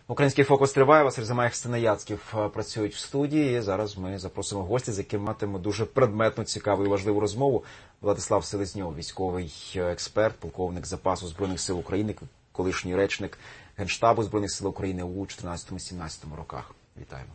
Український фокус триває. Василь Замаєх, Христина Яцьків працюють в студії. І зараз ми запросимо гостя, з яким матимемо дуже предметну, цікаву і важливу розмову. Владислав Селезньов, військовий експерт, полковник запасу Збройних сил України, колишній речник Генштабу Збройних сил України у 14-17 роках. Вітаємо.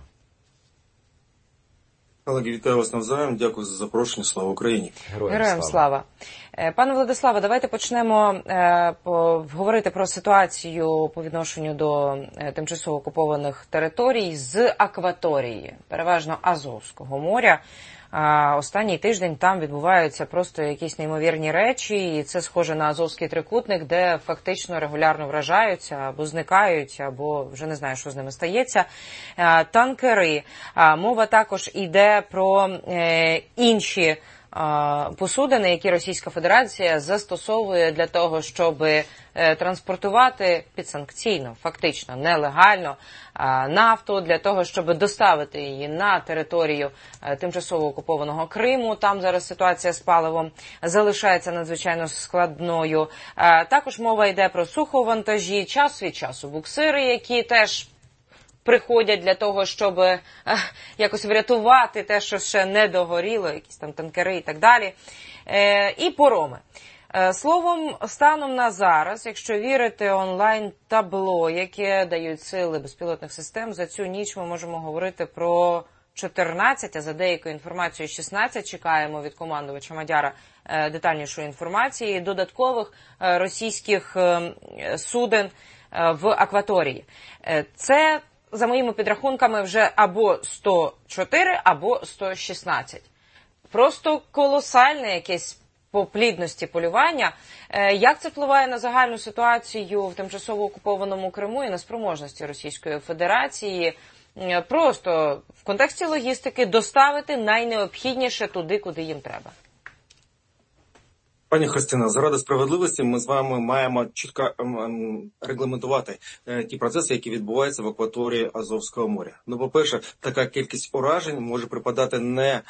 Колеги, вітаю вас навзаєм. Дякую за запрошення. Слава Україні. Героям слава. Пане Владиславе, давайте почнемо говорити про ситуацію по відношенню до тимчасово окупованих територій з акваторії, переважно Азовського моря. Останній тиждень там відбуваються просто якісь неймовірні речі, і це схоже на Азовський трикутник, де фактично регулярно вражаються, або зникають, або вже не знаю, що з ними стається, танкери. Мова також йде про інші посудини, які Російська Федерація застосовує для того, щоб транспортувати підсанкційно, фактично нелегально нафту, для того, щоб доставити її на територію тимчасово окупованого Криму. Там зараз ситуація з паливом залишається надзвичайно складною. Також мова йде про суховантажі, час від часу буксири, які теж приходять для того, щоб якось врятувати те, що ще не догоріло, якісь там танкери і так далі, і пороми. Словом, станом на зараз, якщо вірити онлайн-табло, яке дають сили безпілотних систем, за цю ніч ми можемо говорити про 14, а за деякою інформацією 16, чекаємо від командувача Мадяра детальнішої інформації, додаткових російських суден в акваторії. Це, за моїми підрахунками, вже або 104, або 116. Просто колосальне якесь по плідності полювання. Як це впливає на загальну ситуацію в тимчасово окупованому Криму і на спроможності Російської Федерації просто в контексті логістики доставити найнеобхідніше туди, куди їм треба? Пані Христина, заради справедливості ми з вами маємо чітко регламентувати ті процеси, які відбуваються в акваторії Азовського моря. Ну, по-перше, така кількість уражень може припадати не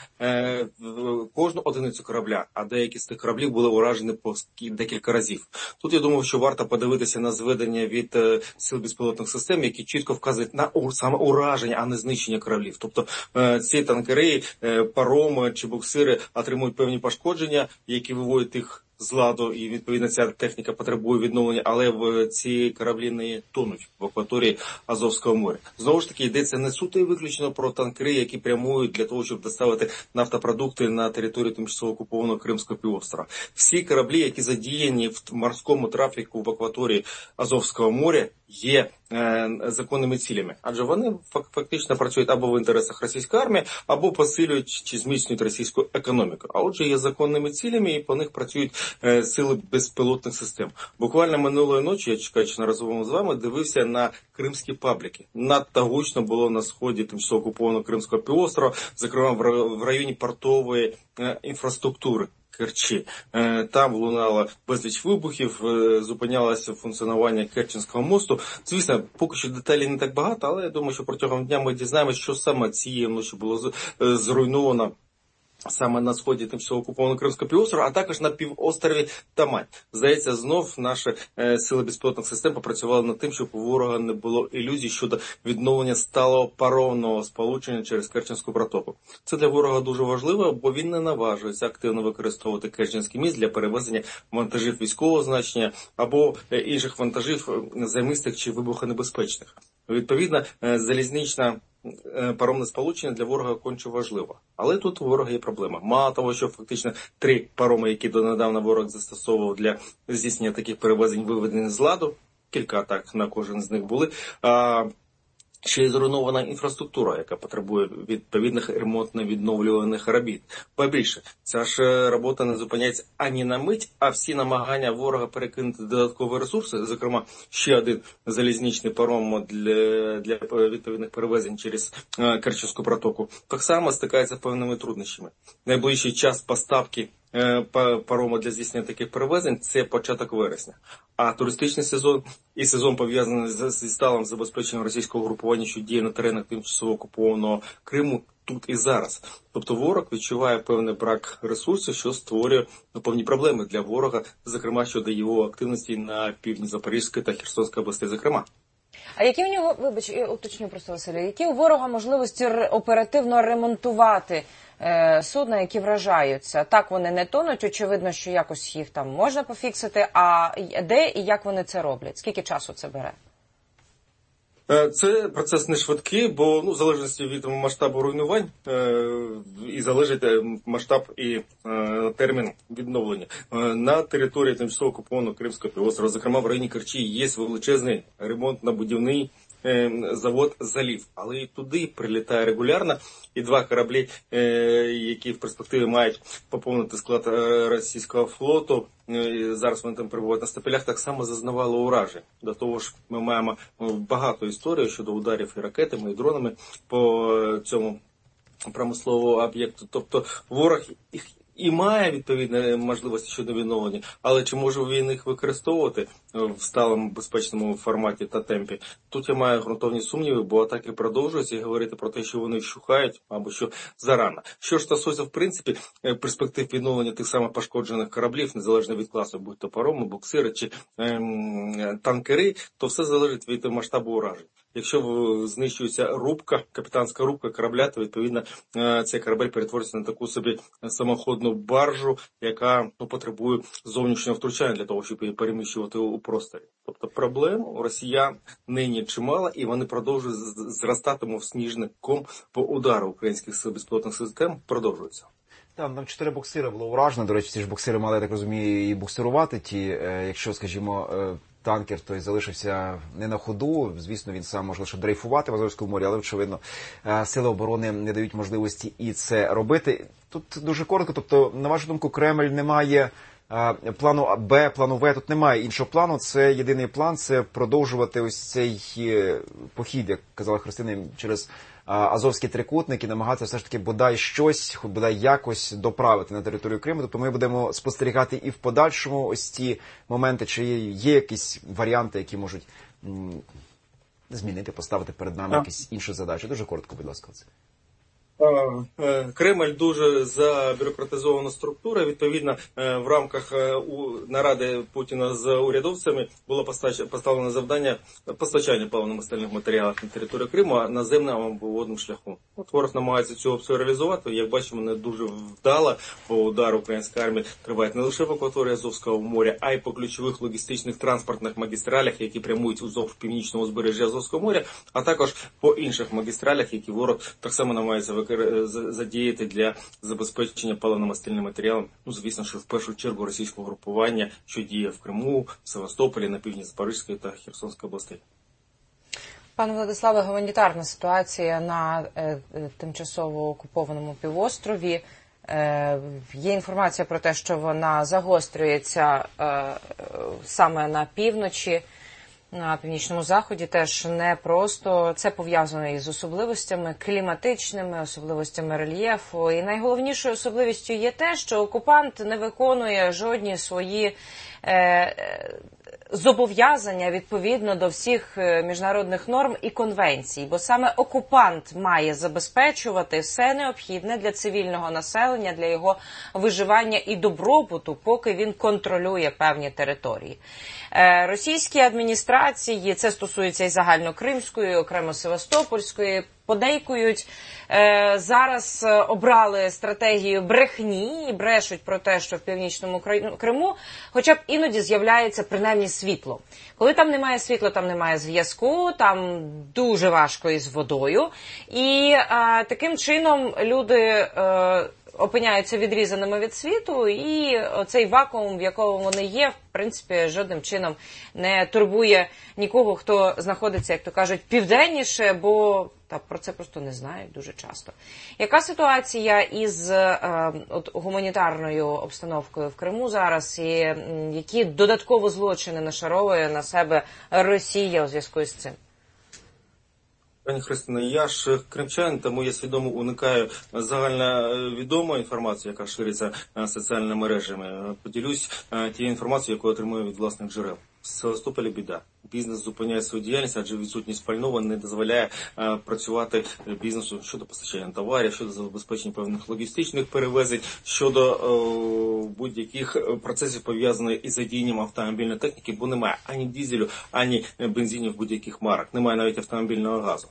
в кожну одиницю корабля, а деякі з тих кораблів були уражені по декілька разів. Тут я думав, що варто подивитися на зведення від сил безпілотних систем, які чітко вказують на саме ураження, а не знищення кораблів. Тобто ці танкери, пароми чи буксири отримують певні пошкодження, які виводять їх з ладу, і відповідно ця техніка потребує відновлення, але в ці кораблі не тонуть в акваторії Азовського моря. Знову ж таки, йдеться не суто і виключно про танкери, які прямують для того, щоб доставити нафтопродукти на територію тимчасово окупованого Кримського півострова. Всі кораблі, які задіяні в морському трафіку в акваторії Азовського моря, є законними цілями, адже вони фактично працюють або в інтересах російської армії, або посилюють чи зміцнюють російську економіку. А отже, є законними цілями, і по них працюють сили безпілотних систем. Буквально минулої ночі, я чекаючи на розмову з вами, дивився на кримські пабліки. Надто гучно було на сході тимчасово окупованого Кримського півострова, зокрема в районі портової інфраструктури Керчі. Там лунало безліч вибухів, зупинялося функціонування Керченського мосту. Звісно, поки що деталей не так багато, але я думаю, що протягом дня ми дізнаємося, що саме цієї ночі було зруйновано саме на сході тимчасово окупованого Кримського півострова, а також на півострові Тамань. Здається, знов наші сили безпілотних систем попрацювали над тим, щоб у ворога не було ілюзій щодо відновлення сталого паромного сполучення через Керченську протоку. Це для ворога дуже важливо, бо він не наважується активно використовувати Керченський міст для перевезення вантажів військового значення або інших вантажів займистих чи вибухонебезпечних. Відповідно, залізнична паромне сполучення для ворога конче важливо. Але тут у ворога є проблема. Мало того, що фактично 3 пароми, які донедавна ворог застосовував для здійснення таких перевезень, виведені з ладу, кілька атак на кожен з них були, ще й зруйнована інфраструктура, яка потребує відповідних ремонтно-відновлюваних робіт. Побільше, ця ж робота не зупиняється ані на мить, а всі намагання ворога перекинути додаткові ресурси, зокрема ще один залізничний паром для відповідних перевезень через Керченську протоку, так само стикається з певними труднощами. Найближчий час поставки парому для здійснення таких перевезень – це початок вересня. А туристичний сезон і сезон, пов'язаний зі сталим забезпеченням російського групування, що діє на теренах тимчасово окупованого Криму, тут і зараз. Тобто ворог відчуває певний брак ресурсів, що створює певні проблеми для ворога, зокрема щодо його активності на півдні Запорізької та Херсонської областей, зокрема. А які у нього, вибач, я уточню просто, Василю, які у ворога можливості оперативно ремонтувати судна, які вражаються? Так, вони не тонуть, очевидно, що якось їх там можна пофіксити, а де і як вони це роблять? Скільки часу це бере? Це процес не швидкий, бо в залежності від масштабу руйнувань і залежить масштаб і термін відновлення. На території тимчасово окупованого Кримського півострова, зокрема в районі Керчі, є величезний ремонтно-будівний завод «Залів». Але і туди прилітає регулярно, і 2 кораблі, які в перспективі мають поповнити склад російського флоту, зараз вони там перебувають на стапелях, так само зазнавали уражень. До того ж, ми маємо багато історій щодо ударів і ракетами, і дронами по цьому промисловому об'єкту. Тобто ворог і має відповідні можливості щодо відновлення, але чи може він їх використовувати в сталому безпечному форматі та темпі? Тут я маю ґрунтовні сумніви, бо атаки продовжуються, і говорити про те, що вони вщухають, або що зарано. Що ж стосується, в принципі, перспектив відновлення тих самих пошкоджених кораблів, незалежно від класу, будь то пароми, буксири чи танкери, то все залежить від масштабу уражень. Якщо знищується рубка, капітанська рубка корабля, то, відповідно, цей корабель перетворюється на таку собі самоходну баржу, яка потребує зовнішнього втручання для того, щоб її переміщувати у просторі. Тобто проблем у росіян нині чимало, і вони продовжують зростати, мов сніжний ком, по удару українських сил безпілотних систем продовжуються. Там 4 буксири було уражено. До речі, ці ж буксири мали, я так розумію, і буксирувати ті, якщо, скажімо, танкер той залишився не на ходу, звісно, він сам може лише дрейфувати в Азовському морі, але, очевидно, сили оборони не дають можливості і це робити. Тут дуже коротко, тобто, на вашу думку, Кремль не має плану Б, плану В, тут немає іншого плану, це єдиний план, це продовжувати ось цей похід, як казала Христина, через Азовські трикутники, намагатися все ж таки бодай щось, бодай якось доправити на територію Криму. Тобто ми будемо спостерігати і в подальшому ось ці моменти, чи є якісь варіанти, які можуть змінити, поставити перед нами якісь інші задачі. Дуже коротко, будь ласка. Кремль дуже забюрократизована структура. Відповідно, в рамках наради Путіна з урядовцями було поставлено завдання постачання паливно-мастильних матеріалів на територію Криму наземним або водним шляхом. Ворог намагається цього все реалізувати. Як бачимо, не дуже вдало, бо удар української армії триває не лише в акваторії Азовського моря, а й по ключових логістичних транспортних магістралях, які прямують уздовж північного узбережжя Азовського моря, а також по інших магістралях, які ворог так само намагається задіяти для забезпечення паливно-мастильним матеріалом. Звісно, що в першу чергу російського групування, що діє в Криму, в Севастополі, на півдні Запорізької та Херсонської областей. Пане Владиславе, гуманітарна ситуація на тимчасово окупованому півострові. Є інформація про те, що вона загострюється саме на півночі, на північному заході теж не просто. Це пов'язано із особливостями кліматичними, особливостями рельєфу. І найголовнішою особливістю є те, що окупант не виконує жодні свої зобов'язання відповідно до всіх міжнародних норм і конвенцій. Бо саме окупант має забезпечувати все необхідне для цивільного населення, для його виживання і добробуту, поки він контролює певні території. Російські адміністрації, це стосується і загальнокримської, окремо Севастопольської, подейкують, зараз обрали стратегію брехні і брешуть про те, що в Північному Криму хоча б іноді з'являється принаймні світло. Коли там немає світла, там немає зв'язку, там дуже важко із водою. І таким чином люди опиняються відрізаними від світу, і цей вакуум, в якому вони є, в принципі, жодним чином не турбує нікого, хто знаходиться, як то кажуть, південніше, бо про це просто не знають дуже часто. Яка ситуація із гуманітарною обстановкою в Криму зараз, і які додатково злочини нашаровує на себе Росія у зв'язку з цим? Пані Христина, я ж кримчанин, тому я свідомо уникаю загальновідомої інформації, яка шириться соціальними мережами. Поділюсь тією інформацією, яку отримую від власних джерел. В Севастополі біда. бізнес зупиняє свою діяльність, адже відсутність пального не дозволяє працювати бізнесу щодо постачання товарів, щодо забезпечення певних логістичних перевезень, щодо будь-яких процесів, пов'язаних із задіянням автомобільної техніки, бо немає ані дизелю, ані бензинів будь-яких марок, немає навіть автомобільного газу.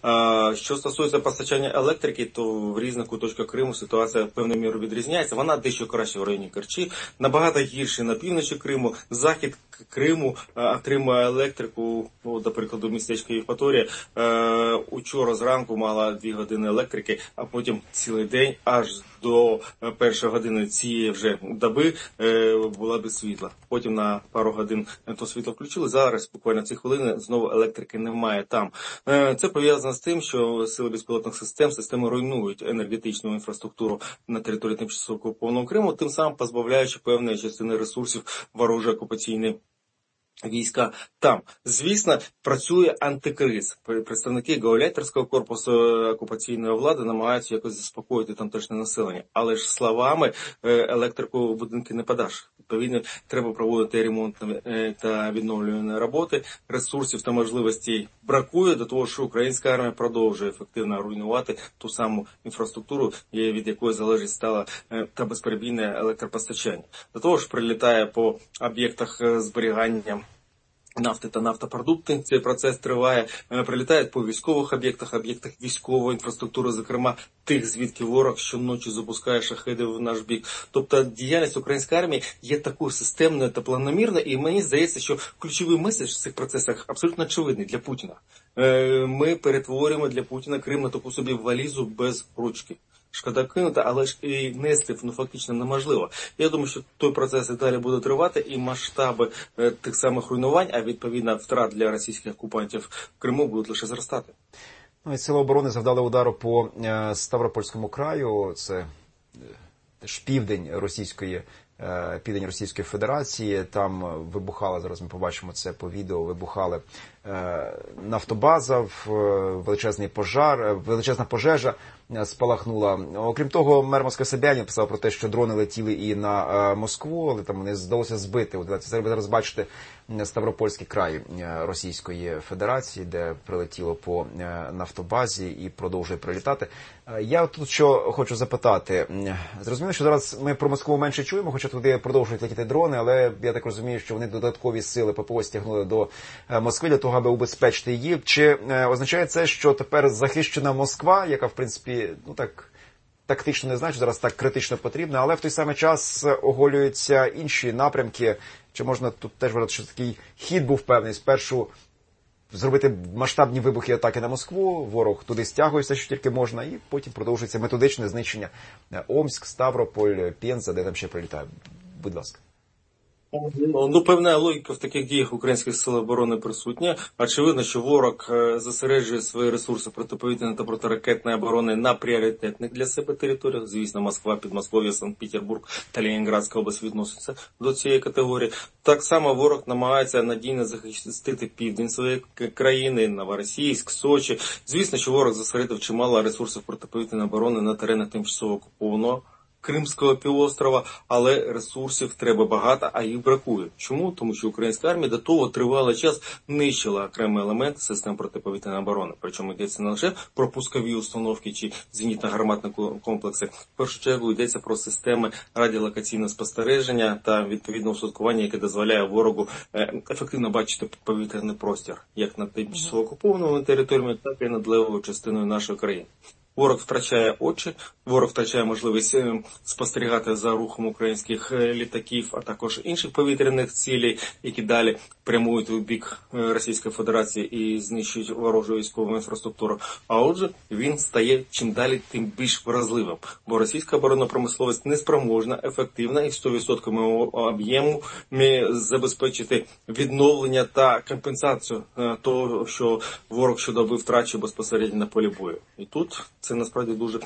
Що стосується постачання електрики, то в різних куточках Криму ситуація певною мірою відрізняється. Вона дещо краще в районі Керчі, набагато гірше на півночі Криму, захід Криму отримує електрику, до прикладу, містечко Євпаторія, учора зранку мала 2 години електрики, а потім цілий день, аж до першої години цієї вже доби була без світла. Потім на пару годин то світло включили, зараз буквально ці хвилини знову електрики немає там. Це пов'язано з тим, що сили безпілотних системи руйнують енергетичну інфраструктуру на території тимчасово окупованого Криму, тим самим позбавляючи певної частини ресурсів ворожої окупаційної війська там. Звісно, працює антикриз. Представники гауляйтерського корпусу окупаційної влади намагаються якось заспокоїти тамтешнє населення. Але ж словами електрику в будинки не подаш. Відповідно, треба проводити ремонтні та відновлювальні роботи. Ресурсів та можливостей бракує до того, що українська армія продовжує ефективно руйнувати ту саму інфраструктуру, від якої залежить стале та безперебійне електропостачання. До того ж, прилітає по об'єктах зберігання нафти та нафтопродукти. Цей процес триває. Прилітають по військових об'єктах військової інфраструктури, зокрема тих, звідки ворог щоночі запускає шахеди в наш бік. Тобто діяльність української армії є такою системною та планомірною, і мені здається, що ключовий меседж в цих процесах абсолютно очевидний для Путіна. Ми перетворюємо для Путіна Крим на таку собі валізу без ручки. Шкода кинути, але ж і нести фактично неможливо. Я думаю, що той процес і далі буде тривати, і масштаби тих самих руйнувань, а відповідно втрат для російських окупантів в Криму будуть лише зростати. Ну і Сили оборони завдали удару по Ставропольському краю, це теж південь Російської Федерації. Там вибухала, зараз ми побачимо це по відео, вибухали нафтобаза, величезна пожежа спалахнула. Окрім того, мер Москви Собянін писав про те, що дрони летіли і на Москву, але там не вдалося збити. Це ви зараз бачите Ставропольський край Російської Федерації, де прилетіло по нафтобазі і продовжує прилітати. Я тут що хочу запитати. Зрозуміло, що зараз ми про Москву менше чуємо, хоча туди продовжують летіти дрони, але я так розумію, що вони додаткові сили ППО стягнули до Москви для того, аби убезпечити її. Чи означає це, що тепер захищена Москва, яка, в принципі, ну так тактично не значить, зараз так критично потрібна, але в той самий час оголюються інші напрямки? Чи можна тут теж вважати, що такий хід був певний? Спершу зробити масштабні вибухи атаки на Москву, ворог туди стягується, що тільки можна, і потім продовжується методичне знищення Омськ, Ставрополь, Пенза, де там ще прилітає. Будь ласка. Ну, певна логіка в таких діях українських сил оборони присутня. Очевидно, що ворог зосереджує свої ресурси протиповітряної та протиракетної оборони на пріоритетних для себе територіях. Звісно, Москва, Підмосков'я, Санкт-Петербург та Ленінградська область відносяться до цієї категорії. Так само ворог намагається надійно захистити південь своєї країни, Новоросійськ, Сочі. Звісно, що ворог зосередив чимало ресурсів протиповітряної оборони на теренах тимчасово окупованого Кримського півострова, але ресурсів треба багато, а їх бракує. Чому? Тому що українська армія до того тривалий час нищила окремі елементи систем протиповітряної оборони. Причому йдеться не лише про пускові установки чи зенітно-гарматні комплекси. В першу чергу йдеться про системи радіолокаційного спостереження та відповідного устаткування, яке дозволяє ворогу ефективно бачити повітряний простір, як над тимчасово окупованими територіями, так і над левою частиною нашої країни. Ворог втрачає очі, ворог втрачає можливість спостерігати за рухом українських літаків, а також інших повітряних цілей, які далі прямують у бік Російської Федерації і знищують ворожу військову інфраструктуру. А отже, він стає чим далі, тим більш вразливим. Бо російська оборонна промисловість неспроможна, ефективна і в 100% об'єму забезпечити відновлення та компенсацію того, що ворог щодоби втрачує безпосередньо на полі бою. І тут це насправді дуже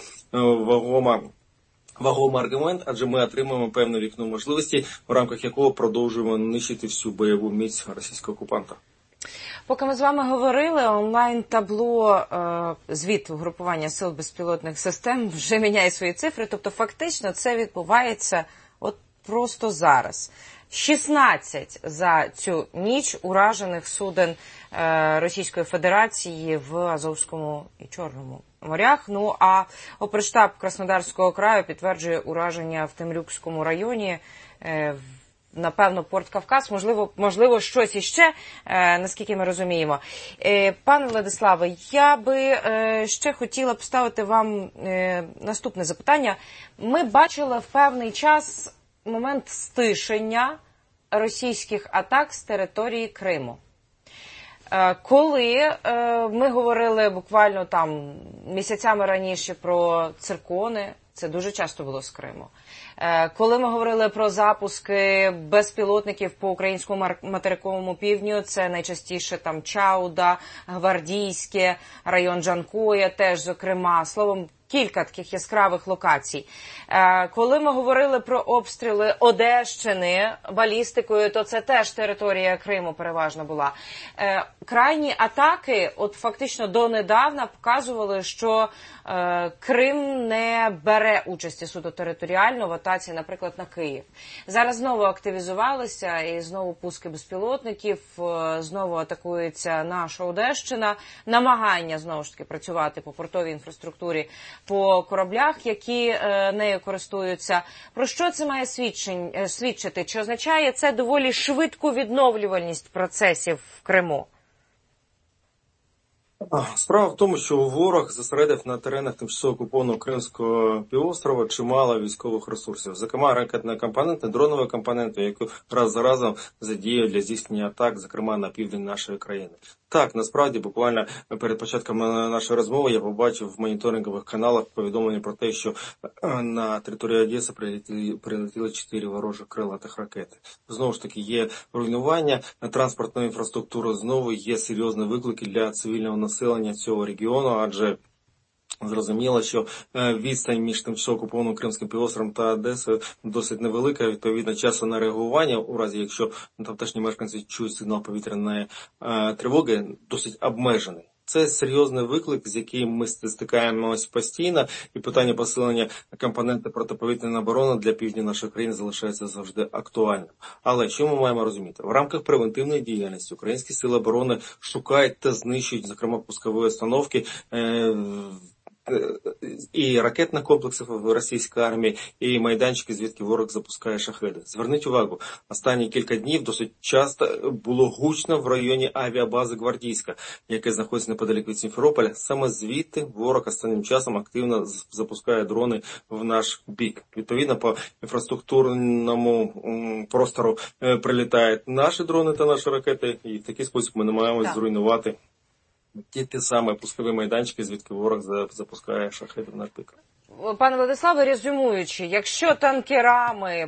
вагомий аргумент, адже ми отримуємо певне вікно можливості, в рамках якого продовжуємо нищити всю бойову міць російського окупанта. Поки ми з вами говорили, онлайн-табло звіт угрупування сил безпілотних систем вже міняє свої цифри, тобто фактично це відбувається от просто зараз. 16 за цю ніч уражених суден Російської Федерації в Азовському і Чорному морях. Ну, а Опрштаб Краснодарського краю підтверджує ураження в Темрюкському районі, напевно, порт Кавказ, можливо, щось іще, наскільки ми розуміємо. Пане Владиславе, я би ще хотіла поставити вам наступне запитання. Ми бачили в певний час момент стишення російських атак з території Криму. Коли ми говорили буквально там місяцями раніше про циркони, це дуже часто було з Криму. Коли ми говорили про запуски безпілотників по українському материковому півдню, це найчастіше там Чауда, Гвардійське, район Джанкоя теж, зокрема, словом, кілька таких яскравих локацій. Коли ми говорили про обстріли Одещини балістикою, то це теж територія Криму переважно була. Крайні атаки, от фактично донедавна, показували, що Крим не бере участі суто територіально в атаці, наприклад, на Київ. Зараз знову активізувалися і знову пуски безпілотників, знову атакується наша Одещина, намагання знову ж таки працювати по портовій інфраструктурі, по кораблях, які нею користуються. Про що це має свідчити? Чи означає це доволі швидку відновлювальність процесів в Криму? Справа в тому, що ворог зосередив на теренах тимчасово окупованого Кримського півострова чимало військових ресурсів. Зокрема, ракетні компоненти, дронові компоненти, які раз за разом задіють для здійснення атак, зокрема на південь нашої країни. Так, насправді, буквально перед початком нашої розмови я побачив в моніторингових каналах повідомлення про те, що на територію Одеси прилетіли 4 ворожих крилатих ракети. Знову ж таки, є руйнування транспортної інфраструктури, знову є серйозні виклики для цивільного населення цього регіону, адже зрозуміло, що відстань між тимчасово окупованим Кримським півостровом та Одесою досить невелика, відповідно, часу на реагування, у разі якщо тамтешні мешканці чують сигнал повітряної тривоги, досить обмежений. Це серйозний виклик, з яким ми стикаємося постійно, і питання посилення компоненти протиповітряної оборони для півдня нашої країни залишається завжди актуальним. Але що ми маємо розуміти? В рамках превентивної діяльності українські сили оборони шукають та знищують, зокрема, пускові установки і ракетних комплексів російської армії, і майданчики, звідки ворог запускає шахеди. Зверніть увагу, останні кілька днів досить часто було гучно в районі авіабази Гвардійська, яке знаходиться неподалік від Сімферополя. Саме звідти ворог останнім часом активно запускає дрони в наш бік. Відповідно, по інфраструктурному простору прилітають наші дрони та наші ракети, і в такий спосіб ми намагаємося зруйнувати ті самі пускові майданчики, звідки ворог запускає шахеди в наш бік. Пане Владиславе, резюмуючи, якщо танкерами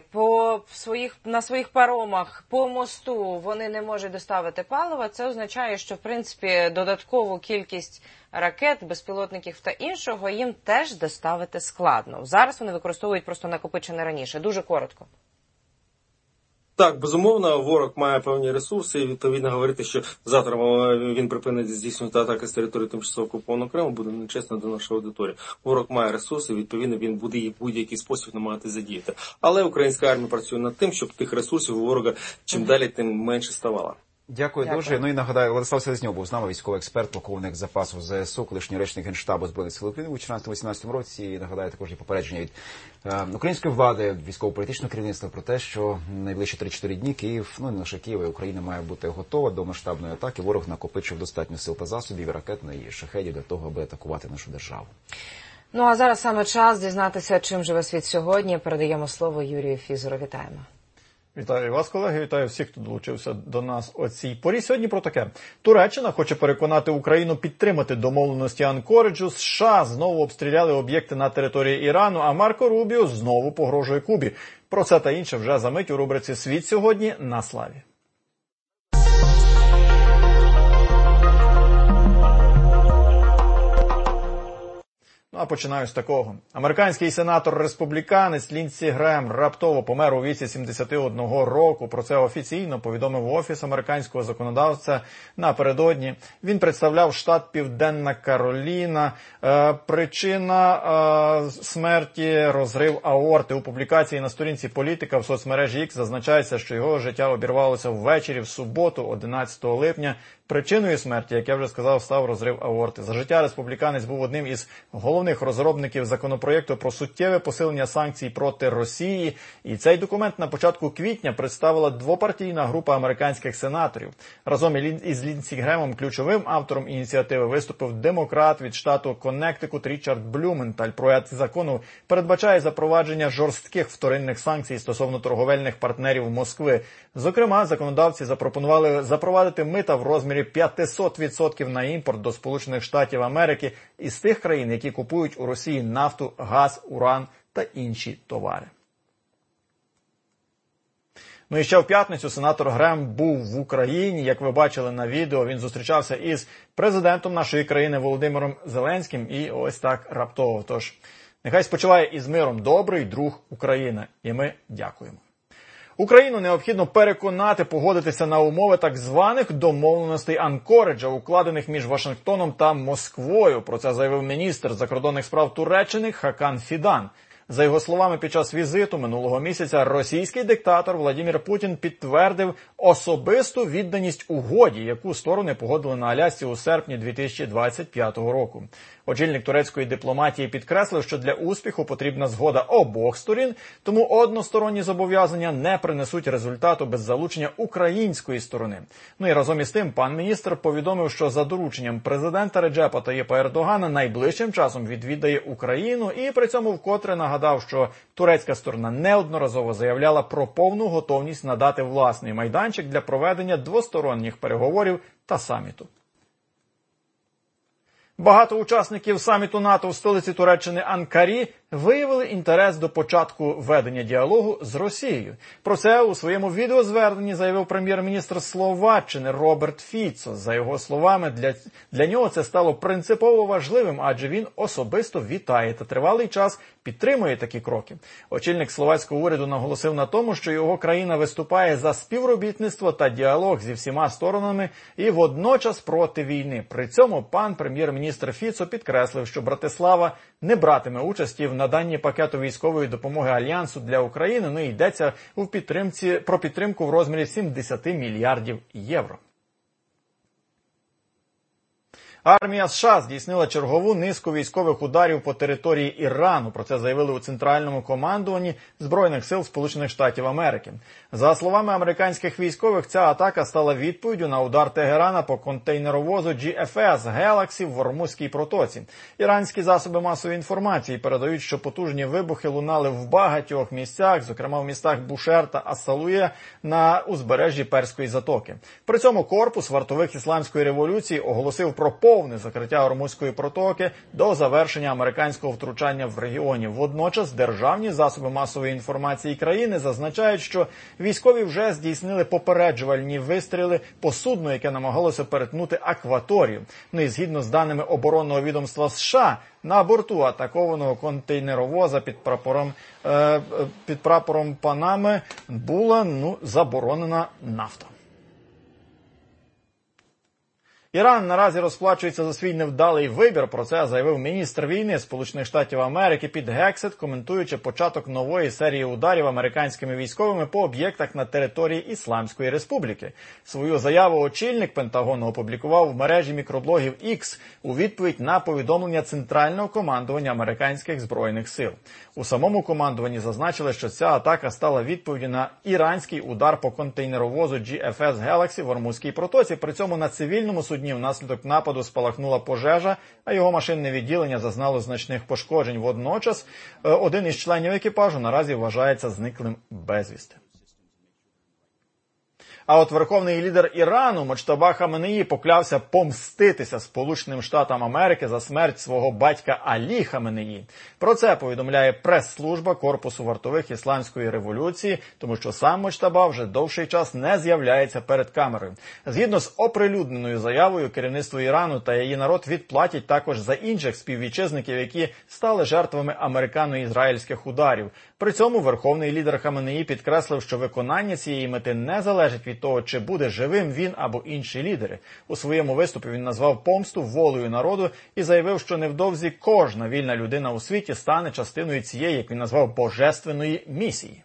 на своїх паромах по мосту вони не можуть доставити паливо, це означає, що, в принципі, додаткову кількість ракет, безпілотників та іншого їм теж доставити складно. Зараз вони використовують просто накопичене раніше. Дуже коротко. Так, безумовно, ворог має певні ресурси, і відповідно говорити, що завтра він припинить здійснювати атаки з території тимчасово окупованого Криму, буде нечесно до нашої аудиторії. Ворог має ресурси, відповідно, він буде їх в будь-який спосіб намагатися задіяти. Але українська армія працює над тим, щоб тих ресурсів у ворога чим далі, тим менше ставало. Дякую дуже. Ну і нагадаю, Владислав Селезньов був з нами, військовий експерт, полковник запасу ЗСУ, колишній речник Генштабу Збройних сил України у 2014-2018 році. І нагадаю, також є попередження від української влади, військово-політичного керівництва про те, що найближчі 3-4 дні Київ, ну не лише Київ, Україна має бути готова до масштабної атаки. Ворог накопичив достатньо сил та засобів, ракетної і шахедів для того, аби атакувати нашу державу. Ну а зараз саме час дізнатися, чим живе світ сьогодні. Передаємо слово Юрію Фізеру. Вітаємо. Вітаю вас, колеги, вітаю всіх, хто долучився до нас о цій порі. Сьогодні про таке. Туреччина хоче переконати Україну підтримати домовленості Анкориджу. США знову обстріляли об'єкти на території Ірану, а Марко Рубіо знову погрожує Кубі. Про це та інше вже за мить у рубриці «Світ сьогодні» на Славі. Ну а починаю з такого. Американський сенатор-республіканець Ліндсі Грем раптово помер у віці 71 року. Про це офіційно повідомив Офіс американського законодавця напередодні. Він представляв штат Південна Кароліна. Причина смерті – розрив аорти. У публікації на сторінці політика в соцмережі X зазначається, що його життя обірвалося ввечері в суботу, 11 липня. Причиною смерті, як я вже сказав, став розрив аорти. За життя республіканець був одним із головних розробників законопроєкту про суттєве посилення санкцій проти Росії. І цей документ на початку квітня представила двопартійна група американських сенаторів. Разом із Ліндсі Гремом ключовим автором ініціативи виступив демократ від штату Коннектикут Річард Блюменталь. Проект закону передбачає запровадження жорстких вторинних санкцій стосовно торговельних партнерів Москви. Зокрема, законодавці запропонували запровадити мита в розмірі 500% на імпорт до Сполучених Штатів Америки із тих країн, які купують у Росії нафту, газ, уран та інші товари. Ну і ще в п'ятницю сенатор Грем був в Україні. Як ви бачили на відео, він зустрічався із президентом нашої країни Володимиром Зеленським і ось так раптово. Тож, нехай спочиває із миром добрий друг України. І ми дякуємо. Україну необхідно переконати погодитися на умови так званих домовленостей Анкориджа, укладених між Вашингтоном та Москвою. Про це заявив міністр закордонних справ Туреччини Хакан Фідан. За його словами, під час візиту минулого місяця російський диктатор Владимир Путін підтвердив особисту відданість угоді, яку сторони погодили на Алясці у серпні 2025 року. Очільник турецької дипломатії підкреслив, що для успіху потрібна згода обох сторін, тому односторонні зобов'язання не принесуть результату без залучення української сторони. Ну і разом із тим, пан міністр повідомив, що за дорученням президента Реджепа Таїпа Ердогана найближчим часом відвідає Україну і при цьому вкотре нагадав, що турецька сторона неодноразово заявляла про повну готовність надати власний майданчик для проведення двосторонніх переговорів та саміту. Багато учасників саміту НАТО в столиці Туреччини Анкарі виявили інтерес до початку ведення діалогу з Росією. Про це у своєму відеозверненні заявив прем'єр-міністр Словаччини Роберт Фіцо. За його словами, для нього це стало принципово важливим, адже він особисто вітає та тривалий час підтримує такі кроки. Очільник словацького уряду наголосив на тому, що його країна виступає за співробітництво та діалог зі всіма сторонами і водночас проти війни. При цьому пан прем'єр-міністр Фіцо підкреслив, що Братислава не братиме участі в наданні пакету військової допомоги Альянсу для України. Ну і йдеться про підтримку в розмірі 70 мільярдів євро. Армія США здійснила чергову низку військових ударів по території Ірану. Про це заявили у Центральному командуванні Збройних сил Сполучених Штатів Америки. За словами американських військових, ця атака стала відповіддю на удар Тегерана по контейнеровозу GFS Galaxy в Ормузькій протоці. Іранські засоби масової інформації передають, що потужні вибухи лунали в багатьох місцях, зокрема в містах Бушер та Ас-Салує на узбережжі Перської затоки. При цьому корпус вартових Ісламської революції оголосив про повне закриття Ормузької протоки до завершення американського втручання в регіоні. Водночас державні засоби масової інформації країни зазначають, що військові вже здійснили попереджувальні вистріли по судну, яке намагалося перетнути акваторію. Ну і згідно з даними оборонного відомства США, на борту атакованого контейнеровоза під прапором Панами була заборонена нафта. Іран наразі розплачується за свій невдалий вибір. Про це заявив міністр війни Сполучених Штатів Америки Піт Гексет, коментуючи початок нової серії ударів американськими військовими по об'єктах на території Ісламської Республіки. Свою заяву очільник Пентагону опублікував в мережі мікроблогів X у відповідь на повідомлення Центрального командування американських збройних сил. У самому командуванні зазначили, що ця атака стала відповіддю на іранський удар по контейнеровозу GFS Galaxy в Ормузькій протоці. При цьому на цивільному судні внаслідок нападу спалахнула пожежа, а його машинне відділення зазнало значних пошкоджень. Водночас один із членів екіпажу наразі вважається зниклим безвісти. А от верховний лідер Ірану Муджтаба Хаменеї поклявся помститися Сполученим Штатам Америки за смерть свого батька Алі Хаменеї. Про це повідомляє прес-служба Корпусу вартових Ісламської революції, тому що сам Муджтаба вже довший час не з'являється перед камерою. Згідно з оприлюдненою заявою, керівництво Ірану та її народ відплатять також за інших співвітчизників, які стали жертвами американо-ізраїльських ударів. При цьому верховний лідер Хаменеї підкреслив, що виконання цієї мети не залежить від того, чи буде живим він або інші лідери. У своєму виступі він назвав помсту волею народу і заявив, що невдовзі кожна вільна людина у світі стане частиною цієї, як він назвав, божественної місії.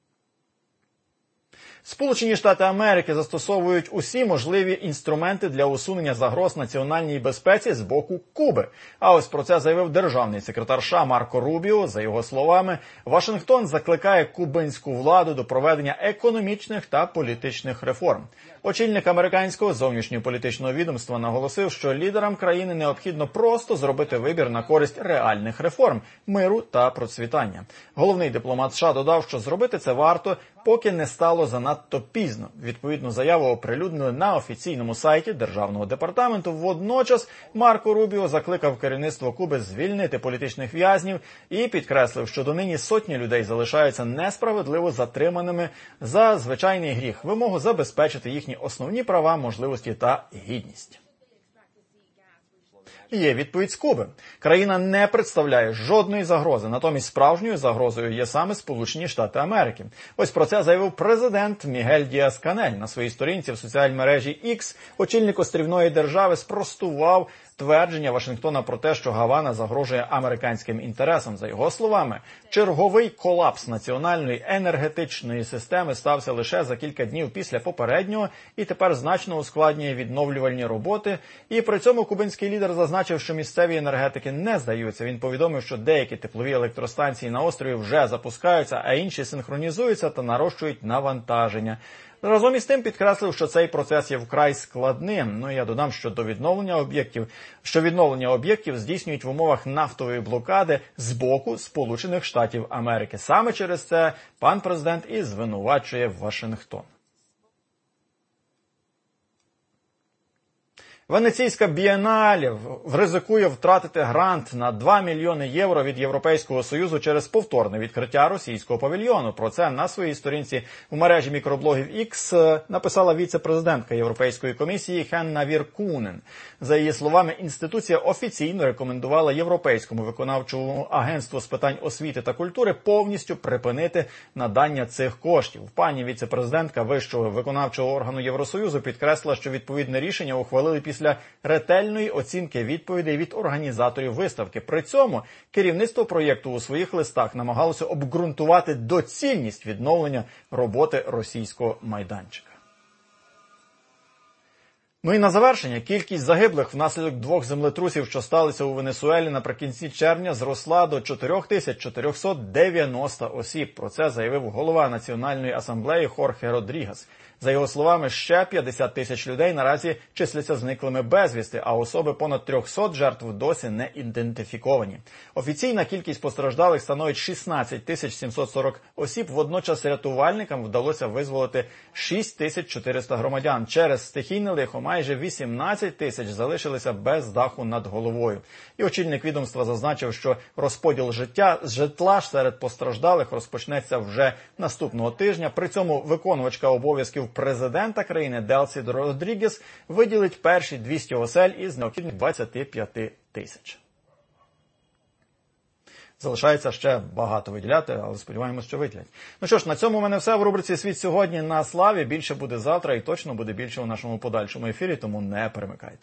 Сполучені Штати Америки застосовують усі можливі інструменти для усунення загроз національній безпеці з боку Куби. А ось про це заявив державний секретар США Марко Рубіо. За його словами, Вашингтон закликає кубинську владу до проведення економічних та політичних реформ. Очільник американського зовнішньополітичного відомства наголосив, що лідерам країни необхідно просто зробити вибір на користь реальних реформ, миру та процвітання. Головний дипломат США додав, що зробити це варто, поки не стало занадто пізно. Відповідну заяву оприлюднили на офіційному сайті Державного департаменту. Водночас Марко Рубіо закликав керівництво Куби звільнити політичних в'язнів і підкреслив, що донині сотні людей залишаються несправедливо затриманими за звичайний гріх – вимогу забезпечити їхні основні права, можливості та гідність. Є відповідь з Куби. Країна не представляє жодної загрози, натомість справжньою загрозою є саме Сполучені Штати Америки. Ось про це заявив президент Мігель Діас-Канель. На своїй сторінці в соціальній мережі X очільник острівної держави спростував твердження Вашингтона про те, що Гавана загрожує американським інтересам. За його словами, черговий колапс національної енергетичної системи стався лише за кілька днів після попереднього і тепер значно ускладнює відновлювальні роботи. І при цьому кубинський лідер зазначив, що місцеві енергетики не здаються. Він повідомив, що деякі теплові електростанції на острові вже запускаються, а інші синхронізуються та нарощують навантаження. Разом із тим підкреслив, що цей процес є вкрай складним. Ну і я додам, що відновлення об'єктів здійснюють в умовах нафтової блокади з боку Сполучених Штатів Америки. Саме через це пан президент і звинувачує Вашингтон. Венеційська бієнале ризикує втратити грант на 2 мільйони євро від Європейського Союзу через повторне відкриття російського павільйону. Про це на своїй сторінці в мережі мікроблогів X написала віце-президентка Європейської комісії Хенна Віркунен. За її словами, інституція офіційно рекомендувала Європейському виконавчому агентству з питань освіти та культури повністю припинити надання цих коштів. Пані віце-президентка Вищого виконавчого органу Євросоюзу підкреслила, що відповідне рішення ухвалили після ретельної оцінки відповідей від організаторів виставки. При цьому керівництво проєкту у своїх листах намагалося обґрунтувати доцільність відновлення роботи російського майданчика. Ну і на завершення, кількість загиблих внаслідок 2 землетрусів, що сталися у Венесуелі наприкінці червня, зросла до 4490 осіб. Про це заявив голова Національної асамблеї Хорхе Родрігес. За його словами, ще 50 тисяч людей наразі числяться зниклими безвісти, а особи понад 300 жертв досі не ідентифіковані. Офіційна кількість постраждалих становить 16 740 осіб, водночас рятувальникам вдалося визволити 6400 громадян. Через стихійне лихо майже 18 тисяч залишилися без даху над головою. І очільник відомства зазначив, що розподіл житла серед постраждалих розпочнеться вже наступного тижня. При цьому виконувачка обов'язків президента країни Делсі Родрігес виділить перші 200 осель із необхідних 25 тисяч. Залишається ще багато виділяти, але сподіваємось, що виділять. Ну що ж, на цьому в мене все в рубриці «Світ сьогодні» на Славі. Більше буде завтра і точно буде більше у нашому подальшому ефірі, тому не перемикайте.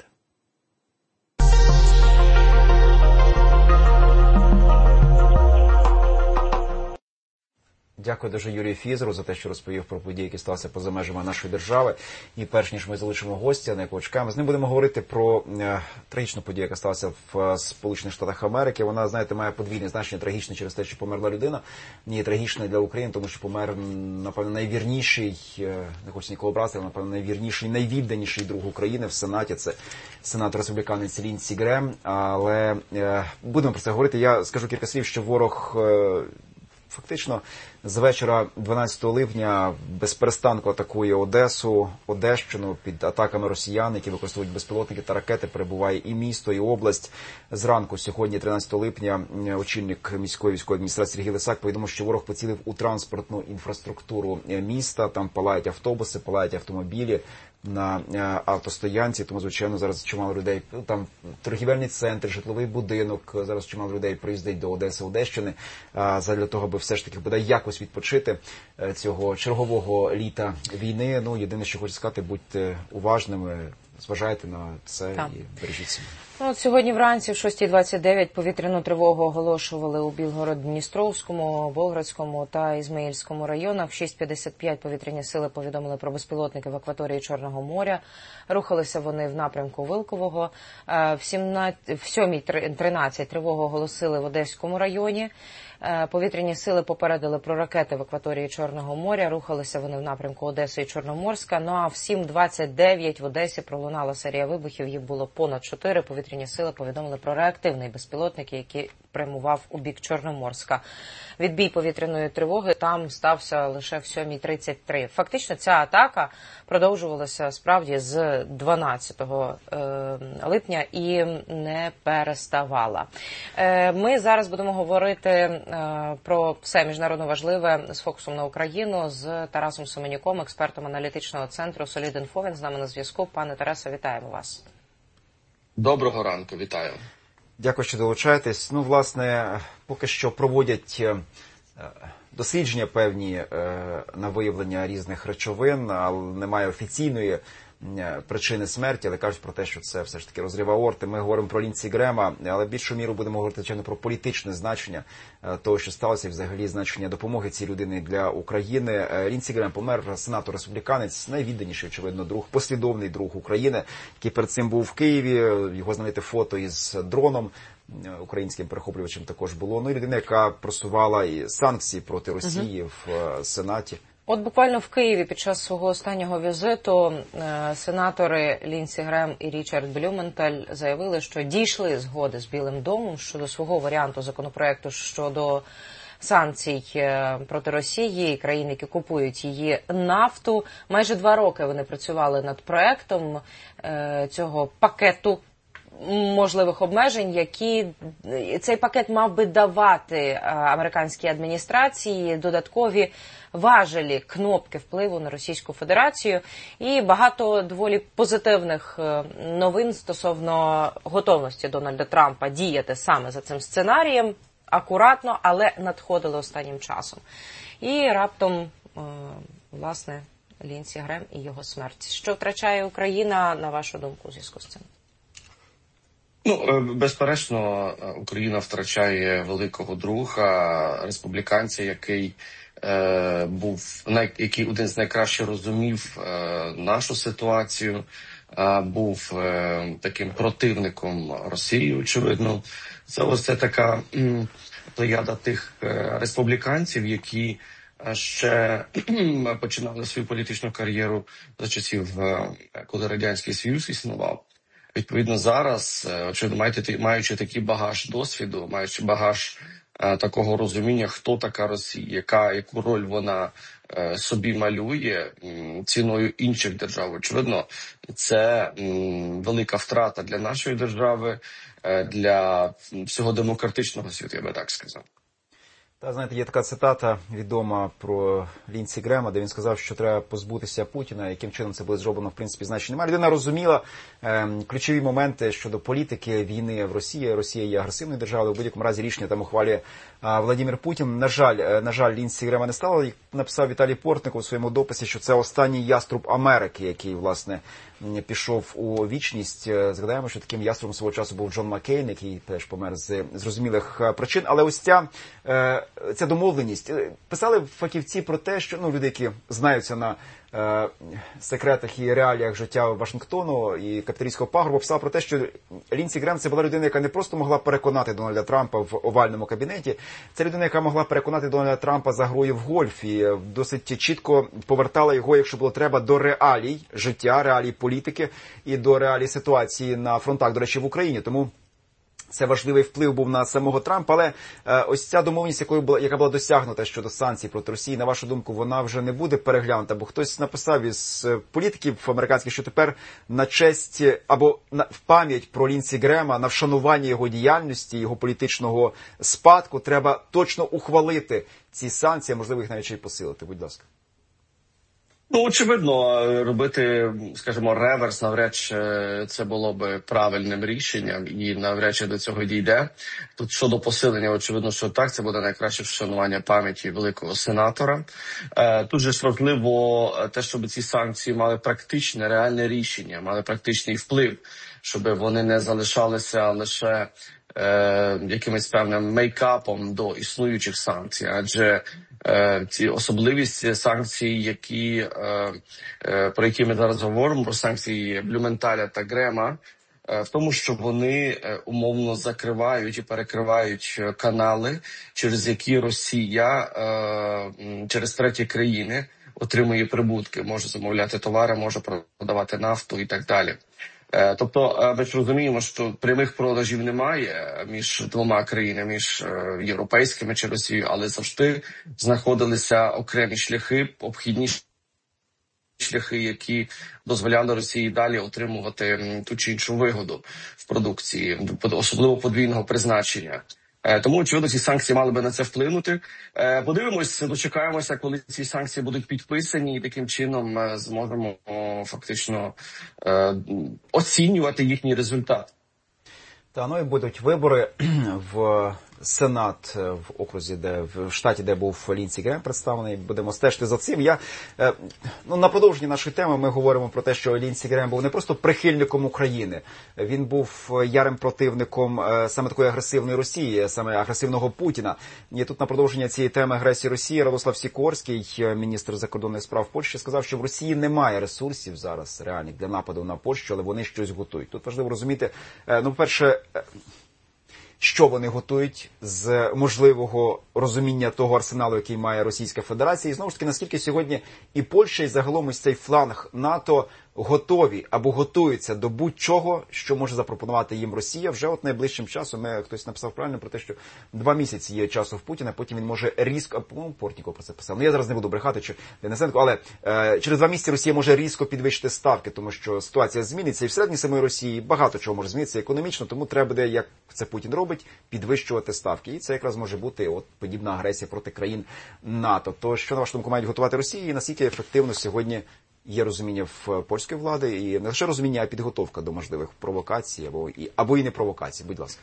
Дякую дуже Юрію Фізеру за те, що розповів про події, які сталися поза межами нашої держави. І перш ніж ми залишимо гостя, на якого чекаємо, з ним будемо говорити про трагічну подію, яка сталася в Сполучених Штатах Америки. Вона, знаєте, має подвійне значення, трагічне через те, що померла людина. Ні, трагічне для України, тому що помер, напевно, найвірніший, не хочу нікого образити, але, напевно, найвірніший, найвідданіший друг України в Сенаті. Це сенатор-республіканець Ліндсі Грем. Але будемо про це говорити. Я скажу кілька слів, що ворог фактично з вечора 12 липня безперестанку атакує Одесу, Одещину під атаками росіян, які використовують безпілотники та ракети. Перебуває і місто, і область. Зранку сьогодні, 13 липня, очільник міської військової адміністрації Сергій Лисак повідомив, що ворог поцілив у транспортну інфраструктуру міста. Там палають автобуси, палають автомобілі на автостоянці, тому, звичайно, зараз чимало людей, там торгівельний центр, житловий будинок, зараз чимало людей приїздить до Одеси, Одещини, задля того, аби все ж таки бодай якось відпочити цього чергового літа війни. Ну, єдине, що хочу сказати, будьте уважними, зважайте на це і бережіть себе. Ну, от сьогодні вранці в 6:29 повітряну тривогу оголошували у Білгород-Дністровському, Болградському та Ізмаїльському районах. В 6:55 повітряні сили повідомили про безпілотники в акваторії Чорного моря. Рухалися вони в напрямку Вилкового. В 7:13 тривогу оголосили в Одеському районі. Повітряні сили попередили про ракети в акваторії Чорного моря. Рухалися вони в напрямку Одеси і Чорноморська. Ну а в 7:29 в Одесі пролунала серія вибухів. Їх було понад 4. Повітряні сили повідомили про реактивний безпілотник, який прямував у бік Чорноморська. Відбій повітряної тривоги там стався лише в 7:33. Фактично ця атака продовжувалася справді з 12 липня і не переставала. Ми зараз будемо говорити про все міжнародно важливе з фокусом на Україну з Тарасом Семенюком, експертом аналітичного центру Solid.Info. Він з нами на зв'язку. Пане Тарасе, вітаємо вас. Доброго ранку, вітаю. Дякую, що долучаєтесь. Ну, власне, поки що проводять дослідження певні на виявлення різних речовин, але немає офіційної причини смерті, але кажуть про те, що це все ж таки розрив аорти. Ми говоримо про Лінсі Грема, але більшу міру будемо говорити, звичайно, про політичне значення того, що сталося, і взагалі значення допомоги цій людині для України. Лінсі Грем помер, сенатор-республіканець, найвідданіший, очевидно, друг, послідовний друг України, який перед цим був в Києві. Його знамените фото із дроном українським перехоплювачем також було. Ну і людина, яка просувала і санкції проти Росії в Сенаті. От буквально в Києві під час свого останнього візиту сенатори Лінсі Грем і Річард Блюменталь заявили, що дійшли згоди з Білим домом щодо свого варіанту законопроекту щодо санкцій проти Росії і країн, які купують її нафту. Майже 2 роки вони працювали над проектом цього пакету можливих обмежень, які цей пакет мав би давати американській адміністрації додаткові важелі, кнопки впливу на Російську Федерацію, і багато доволі позитивних новин стосовно готовності Дональда Трампа діяти саме за цим сценарієм, акуратно, але надходили останнім часом. І раптом, власне, Лінсі Грем і його смерть. Що втрачає Україна, на вашу думку, у зв'язку з цим? Ну, безперечно, Україна втрачає великого друга, республіканця, який який один з найкраще розумів нашу ситуацію, був таким противником Росії, очевидно. Це ось така плеяда тих республіканців, які ще починали свою політичну кар'єру за часів, коли Радянський Союз існував. Відповідно, зараз, маючи такий багаж досвіду, маючи багаж такого розуміння, хто така Росія, яку роль вона собі малює ціною інших держав, очевидно, це велика втрата для нашої держави, для всього демократичного світу, я би так сказав. Та, знаєте, є така цитата відома про Лінсі Грема, де він сказав, що треба позбутися Путіна, яким чином це буде зроблено, в принципі, значення немає. Людина розуміла ключові моменти щодо політики війни в Росії. Росія є агресивною державою, в будь-якому разі рішення там ухвалює Владимир Путін. На жаль, Лінсі Грема не стало. Як написав Віталій Портников у своєму дописі, що це останній яструб Америки, який, власне, пішов у вічність. Згадаємо, що таким яструбом свого часу був Джон Маккейн, який теж помер з зрозумілих причин. Але ось ця домовленість. Писали фахівці про те, що люди, які знаються на секретах і реаліях життя Вашингтону і капіталістського пагорбу, писали про те, що Лінсі Грем – це була людина, яка не просто могла переконати Дональда Трампа в овальному кабінеті, це людина, яка могла переконати Дональда Трампа за грою в гольф і досить чітко повертала його, якщо було треба, до реалій життя, реалій політики і до реалій ситуації на фронтах, до речі, в Україні. Тому це важливий вплив був на самого Трампа, але ось ця домовленість, яка була досягнута щодо санкцій проти Росії, на вашу думку, вона вже не буде переглянута, бо хтось написав із політиків американських, що тепер на честь або в пам'ять про Лінсі Грема, на вшанування його діяльності, його політичного спадку, треба точно ухвалити ці санкції, а можливо їх навіть ще й посилити. Будь ласка. Ну, очевидно, робити, скажімо, реверс навряд чи це було би правильним рішенням і навряд чи до цього дійде. Тут щодо посилення, очевидно, що так, це буде найкраще вшанування пам'яті великого сенатора. Тут же ж важливо те, щоб ці санкції мали практичне, реальне рішення, мали практичний вплив, щоб вони не залишалися лише якимось певним мейкапом до існуючих санкцій, адже ці особливість санкцій, про які ми зараз говоримо, про санкції Блюменталя та Грема, в тому, що вони умовно закривають і перекривають канали, через які Росія через треті країни отримує прибутки, може замовляти товари, може продавати нафту і так далі. Тобто ми ж розуміємо, що прямих продажів немає між двома країнами, між європейськими чи Росією, але завжди знаходилися окремі шляхи, обхідні шляхи, які дозволяли Росії далі отримувати ту чи іншу вигоду в продукції, особливо подвійного призначення. Тому, очевидно, ці санкції мали би на це вплинути. Подивимось, дочекаємося, коли ці санкції будуть підписані, і таким чином зможемо фактично оцінювати їхній результат. Та, ну і будуть вибори в Сенат в окрузі, в штаті, де був Лінсі Грем представлений. Будемо стежити за цим. На продовженні нашої теми ми говоримо про те, що Лінсі Грем був не просто прихильником України. Він був ярим противником саме такої агресивної Росії, саме агресивного Путіна. І тут на продовження цієї теми агресії Росії Радослав Сікорський, міністр закордонних справ Польщі, сказав, що в Росії немає ресурсів зараз реальних для нападу на Польщу, але вони щось готують. Тут важливо розуміти, по-перше, що вони готують з можливого розуміння того арсеналу, який має Російська Федерація. І знову ж таки, наскільки сьогодні і Польща, і загалом ось цей фланг НАТО готові або готуються до будь-чого, що може запропонувати їм Росія вже от найближчим часом. Хтось написав правильно про те, що 2 місяці є часу в Путіна, потім він може різко, Портніков про це писав, я зараз не буду брехати, чи Денисенко, але через 2 місяці Росія може різко підвищити ставки, тому що ситуація зміниться і всередині самої Росії багато чого може змінитися економічно, тому треба буде, як це Путін робить, підвищувати ставки. І це якраз може бути подібна агресія проти країн НАТО. То що, на вашу думку, мають готувати Росії і наскільки ефективно сьогодні є розуміння в польської влади, і не лише розуміння, а підготовка до можливих провокацій або і не провокацій. Будь ласка.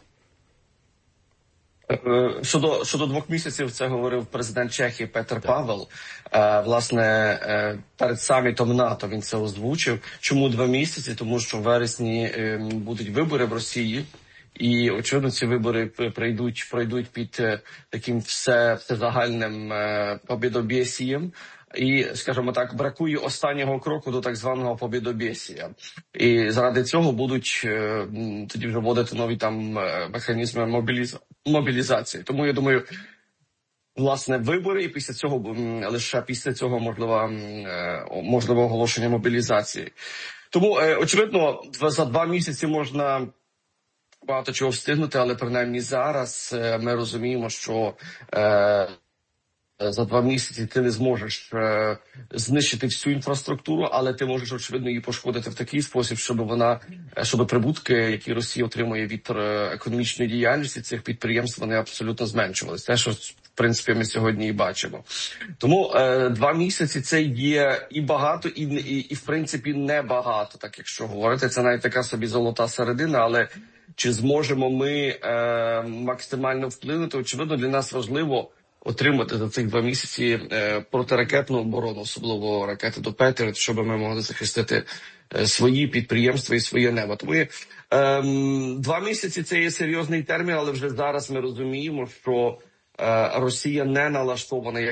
Щодо 2 місяців, це говорив президент Чехії Петр Павел. Власне, перед самітом НАТО він це озвучив. Чому 2 місяці? Тому що в вересні будуть вибори в Росії. І, очевидно, ці вибори пройдуть під таким всезагальним побєдобєсієм. І, скажімо так, бракує останнього кроку до так званого побєдобєсія. І заради цього будуть тоді вже вводити нові механізми мобілізації. Тому, я думаю, власне, вибори, і лише після цього можливо оголошення мобілізації. Тому, очевидно, за 2 місяці можна багато чого встигнути, але принаймні зараз ми розуміємо, що за 2 місяці ти не зможеш знищити всю інфраструктуру, але ти можеш, очевидно, її пошкодити в такий спосіб, щоб прибутки, які Росія отримує від економічної діяльності цих підприємств, вони абсолютно зменшувалися. Те, що, в принципі, ми сьогодні і бачимо. Тому 2 місяці це є і багато, і в принципі, небагато, так якщо говорити. Це навіть така собі золота середина, але чи зможемо ми максимально вплинути? Очевидно, для нас важливо отримати за цих 2 місяці протиракетну оборону, особливо ракети до Петріот, щоб ми могли захистити свої підприємства і своє небо. Тому 2 місяці – це є серйозний термін, але вже зараз ми розуміємо, що Росія не налаштована, як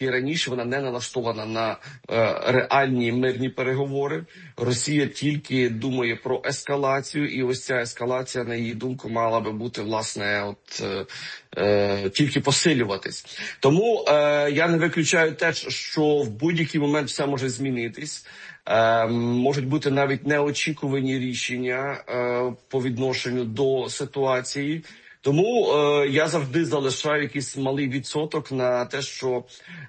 і раніше, вона не налаштована на реальні мирні переговори. Росія тільки думає про ескалацію, і ось ця ескалація, на її думку, мала би бути, власне, тільки посилюватись. Тому я не виключаю те, що в будь-який момент все може змінитись. Можуть бути навіть неочікувані рішення по відношенню до ситуації. Тому я завжди залишаю якийсь малий відсоток на те, що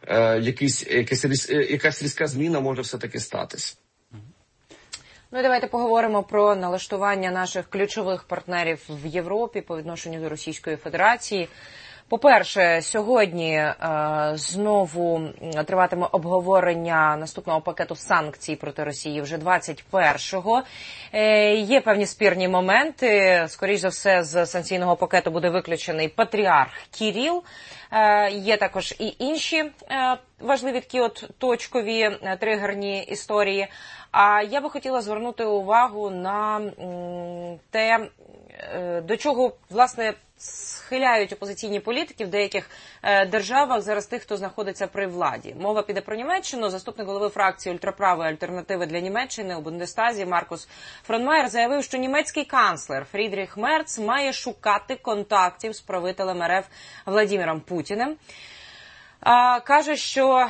якась різка зміна може все-таки статись. Ну і давайте поговоримо про налаштування наших ключових партнерів в Європі по відношенню до Російської Федерації. По-перше, сьогодні знову триватиме обговорення наступного пакету санкцій проти Росії вже 21-го. Є певні спірні моменти. Скоріш за все, з санкційного пакету буде виключений патріарх Кіріл. Є також і інші важливі такі точкові тригерні історії. А я би хотіла звернути увагу на те, до чого, власне, схиляють опозиційні політики в деяких державах зараз тих, хто знаходиться при владі. Мова піде про Німеччину. Заступник голови фракції ультраправої альтернативи для Німеччини у Бундестазі Маркус Фронмаєр заявив, що німецький канцлер Фрідріх Мерц має шукати контактів з правителем РФ Владимиром Путіним. Каже, що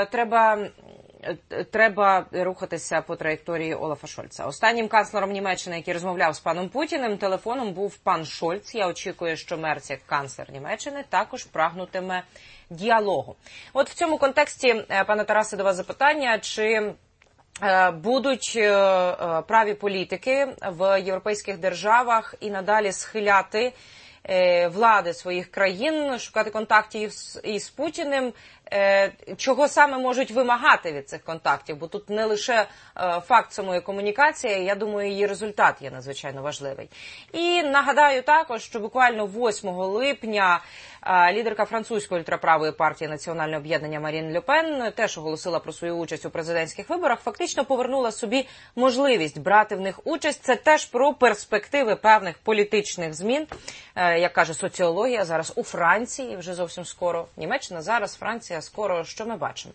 треба рухатися по траєкторії Олафа Шольца. Останнім канцлером Німеччини, який розмовляв з паном Путіним, телефоном був пан Шольц. Я очікую, що Мерц, як канцлер Німеччини, також прагнутиме діалогу. От в цьому контексті, пане Тарасе, до вас запитання, чи будуть праві політики в європейських державах і надалі схиляти влади своїх країн, шукати контактів із Путіним, чого саме можуть вимагати від цих контактів, бо тут не лише факт самої комунікації, я думаю, її результат є надзвичайно важливий. І нагадаю також, що буквально 8 липня лідерка французької ультраправої партії Національне об'єднання Марін Ле Пен теж оголосила про свою участь у президентських виборах, фактично повернула собі можливість брати в них участь. Це теж про перспективи певних політичних змін, як каже соціологія, зараз у Франції, вже зовсім скоро. Німеччина зараз, Франція скоро. Що ми бачимо?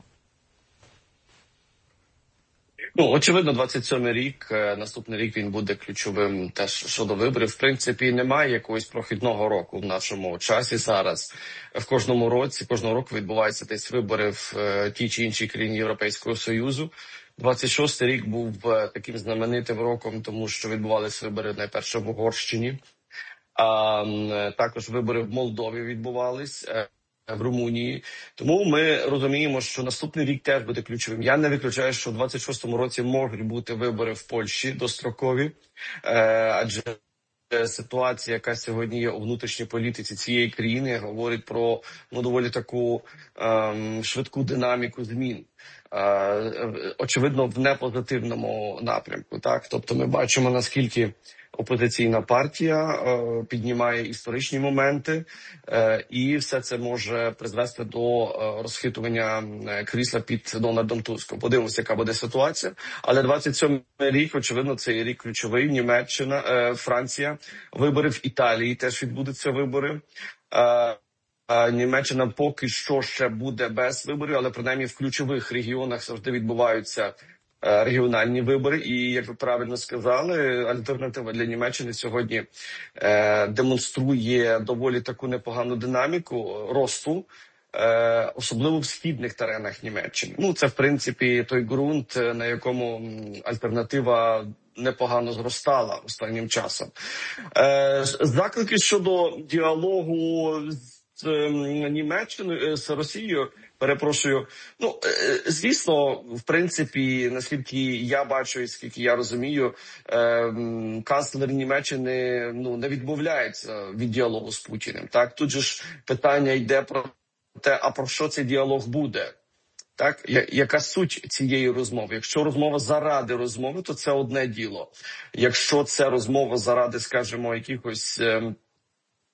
Очевидно, 27-й рік, наступний рік він буде ключовим теж щодо виборів. В принципі, немає якогось прохідного року в нашому часі зараз. Кожного року відбуваються десь вибори в тій чи іншій країні Європейського Союзу. 26-й рік був таким знаменитим роком, тому що відбувалися вибори найперше в Угорщині. Також вибори в Молдові відбувались, в Румунії. Тому ми розуміємо, що наступний рік теж буде ключовим. Я не виключаю, що в 26-му році можуть бути вибори в Польщі дострокові, адже ситуація, яка сьогодні є у внутрішній політиці цієї країни, говорить про доволі таку швидку динаміку змін. Очевидно, в непозитивному напрямку. Так? Тобто ми бачимо, наскільки опозиційна партія піднімає історичні моменти, і все це може призвести до розхитування крісла під Дональдом Туском. Подивимося, яка буде ситуація. Але 27-й рік, очевидно, це рік ключовий. Німеччина, Франція, вибори в Італії теж відбудуться вибори. Німеччина поки що ще буде без виборів, але принаймні в ключових регіонах завжди відбуваються регіональні вибори. І, як ви правильно сказали, альтернатива для Німеччини сьогодні демонструє доволі таку непогану динаміку росту, особливо в східних теренах Німеччини. Це, в принципі, той ґрунт, на якому альтернатива непогано зростала останнім часом. Заклики щодо діалогу з Німеччиною, з Росією, перепрошую. Звісно, в принципі, наскільки я бачу і скільки я розумію, канцлер Німеччини не відмовляється від діалогу з Путіним. Так, тут же ж питання йде про те, а про що цей діалог буде? Так, яка суть цієї розмови? Якщо розмова заради розмови, то це одне діло. Якщо це розмова заради, скажімо, якихось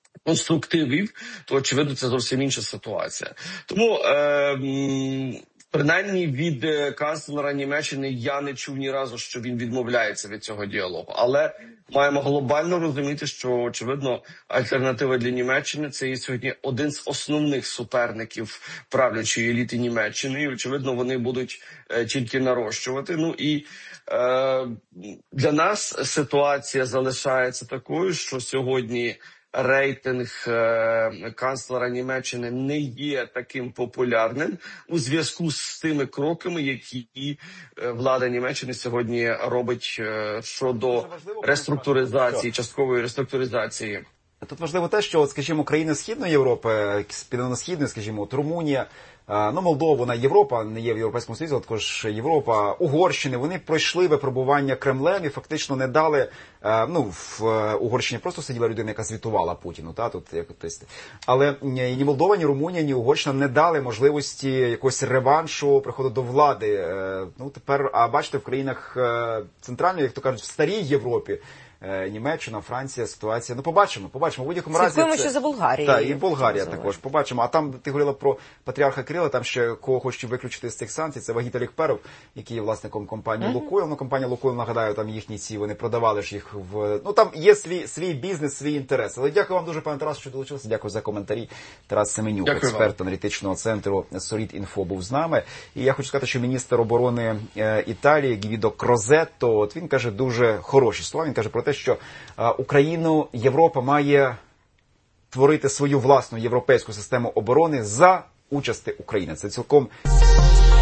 конструктивів, то, очевидно, це зовсім інша ситуація. Тому, в Принаймні від канцлера Німеччини я не чув ні разу, що він відмовляється від цього діалогу. Але маємо глобально розуміти, що, очевидно, альтернатива для Німеччини – це є сьогодні один з основних суперників правлячої еліти Німеччини. І, очевидно, вони будуть тільки нарощувати. Ну і для нас ситуація залишається такою, що сьогодні рейтинг канцлера Німеччини не є таким популярним у зв'язку з тими кроками, які влада Німеччини сьогодні робить щодо реструктуризації, часткової реструктуризації. Тут важливо те, що, скажімо, країни Східної Європи, Південно-Східної, скажімо, от Румунія, ну, Молдова, вона Європа, не є в Європейському Союзі, але також Європа, Угорщини, вони пройшли випробування Кремлем і фактично не дали, ну, в Угорщині просто сиділа людина, яка звітувала Путіну, та, тут як тести. Але ні Молдова, ні Румунія, ні Угорщина не дали можливості якогось реваншу, приходу до влади. Ну, тепер, а бачите, в країнах центральної, як то кажуть, в старій Європі, Німеччина, Франція, ситуація. Ну, побачимо. В будь-якому разі. Слідкуємо ще за Болгарією. Так, і Болгарія також. Побачимо. А там, ти говорила про патріарха Кирила, там ще кого хочуть виключити з цих санкцій. Це Вагіт Алікперов, який є власником компанії Лукойл. Ну, компанія Лукойл, нагадаю, там їхні ці, вони продавали ж їх в... Ну, там є свій бізнес, свій інтерес. Але дякую вам дуже, пане Тарас, що долучилися. Дякую за коментарі. Тарас Семенюк, експерт аналітичного центру Solid.Info, був з нами. І я хочу сказати, що міністр оборони Італії Гвідо Крозетто, от він каже дуже хороші слова. Він каже про те, що Україну, Європа має творити свою власну європейську систему оборони за участі України. Це цілком